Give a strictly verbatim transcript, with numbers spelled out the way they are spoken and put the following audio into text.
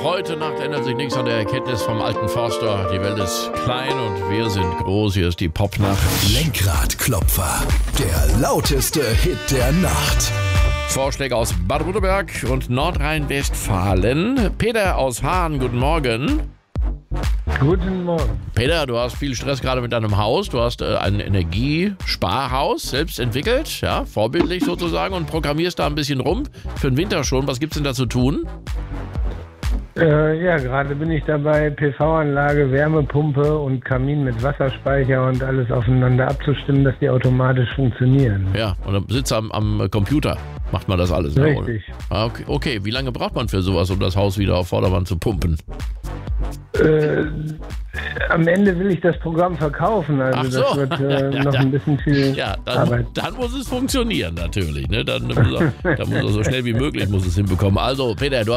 Heute Nacht ändert sich nichts an der Erkenntnis vom alten Forster. Die Welt ist klein und wir sind groß. Hier ist die Popnacht. Lenkradklopfer, der lauteste Hit der Nacht. Vorschläge aus Baden-Württemberg und Nordrhein-Westfalen. Peter aus Hahn, guten Morgen. Guten Morgen. Peter, du hast viel Stress gerade mit deinem Haus. Du hast äh, ein Energiesparhaus selbst entwickelt, ja, vorbildlich sozusagen, und programmierst da ein bisschen rum für den Winter schon. Was gibt's denn da zu tun? Äh, ja, gerade bin ich dabei, P V-Anlage, Wärmepumpe und Kamin mit Wasserspeicher und alles aufeinander abzustimmen, dass die automatisch funktionieren. Ja, und dann sitzt am, am Computer, macht man das alles. Richtig. Ah, okay. okay, wie lange braucht man für sowas, um das Haus wieder auf Vordermann zu pumpen? Äh, am Ende will ich das Programm verkaufen, also Ach so. das wird äh, Ja, noch dann- ein bisschen viel Ja, dann, Arbeit. dann muss es funktionieren natürlich. Ne? Dann, muss er, dann muss er so schnell wie möglich muss es hinbekommen. Also Peter, du